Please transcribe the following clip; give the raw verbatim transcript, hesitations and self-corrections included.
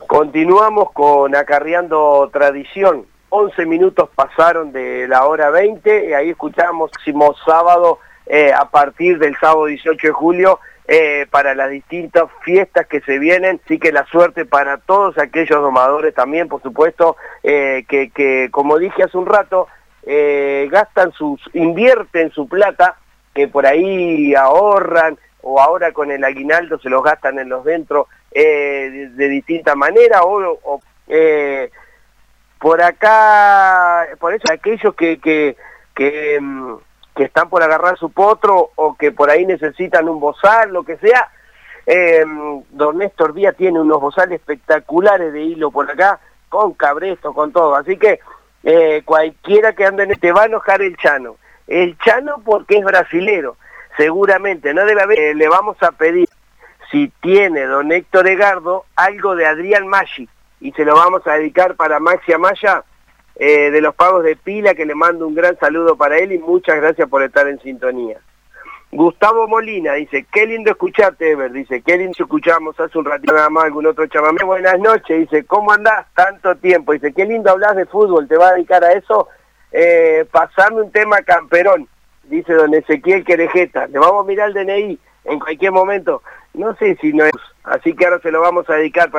Continuamos con Acarreando Tradición. once minutos pasaron de la hora veinte y ahí escuchamos el próximo sábado, eh, a partir del sábado dieciocho de julio, eh, para las distintas fiestas que se vienen. Así que la suerte para todos aquellos domadores también, por supuesto, eh, que, que como dije hace un rato, eh, gastan sus, invierten su plata, que por ahí ahorran, o ahora con el aguinaldo se los gastan en los dentro, eh, de, de distinta manera, o, o eh, por acá, por eso aquellos que, que, que, que están por agarrar su potro, o que por ahí necesitan un bozal, lo que sea, eh, don Néstor Díaz tiene unos bozales espectaculares de hilo por acá, con cabresto, con todo, así que eh, cualquiera que ande en este va a enojar el Chano, el Chano porque es brasilero, seguramente, no debe haber, eh, le vamos a pedir, si tiene don Héctor Egardo, algo de Adrián Maggi, y se lo vamos a dedicar para Maxi Amaya, eh, de los pagos de pila, que le mando un gran saludo para él, y muchas gracias por estar en sintonía. Gustavo Molina dice, qué lindo escucharte, Ever, dice, qué lindo escuchamos hace un ratito nada más algún otro chamamé. Buenas noches, dice, ¿cómo andás? Tanto tiempo, dice, qué lindo hablas de fútbol, ¿te va a dedicar a eso? Eh, pasarme un tema camperón, dice don Ezequiel Querejeta, le vamos a mirar el D N I en cualquier momento, no sé si no es, así que ahora se lo vamos a dedicar para